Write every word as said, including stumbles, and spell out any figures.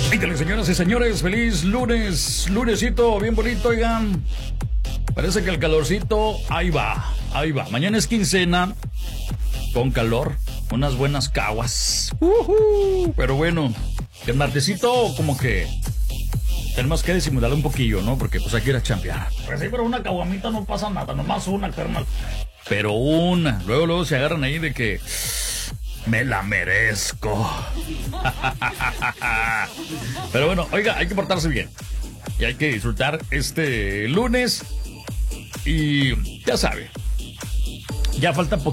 Dígale, señoras y señores, feliz lunes, lunesito bien bonito, oigan. Parece que el calorcito, ahí va, ahí va. Mañana es quincena, con calor, unas buenas caguas. Uh-huh. Pero bueno, el martesito como que tenemos que disimular un poquillo, ¿no? Porque pues hay que ir a chambear. Pues sí, pero una caguamita no pasa nada, nomás una, carnal. Pero una, luego, luego se agarran ahí de que me la merezco. Pero bueno, oiga, hay que portarse bien. Y hay que disfrutar este lunes. Y ya sabe, ya falta poquito.